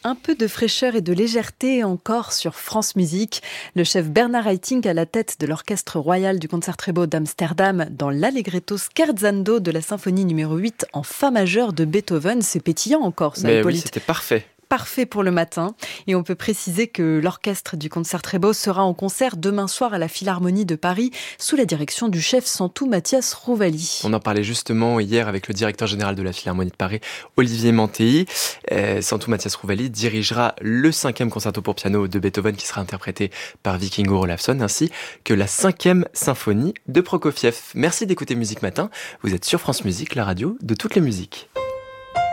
Un peu de fraîcheur et de légèreté encore sur France Musique. Le chef Bernard Haitink à la tête de l'Orchestre Royal du Concertgebouw d'Amsterdam dans l'Allegretto Scherzando de la symphonie numéro 8 en fa majeur de Beethoven. C'est pétillant encore ça, Mais Hippolyte. oui, c'était parfait. Parfait pour le matin. Et on peut préciser que l'orchestre du Concertgebouw sera en concert demain soir à la Philharmonie de Paris sous la direction du chef Santou Mathias Rouvali. On en parlait justement hier avec le directeur général de la Philharmonie de Paris, Olivier Mantei. Santou Mathias Rouvali dirigera le 5e concerto pour piano de Beethoven qui sera interprété par Vikingur Olafsson ainsi que la 5e symphonie de Prokofiev. Merci d'écouter Musique Matin. Vous êtes sur France Musique, la radio de toutes les musiques.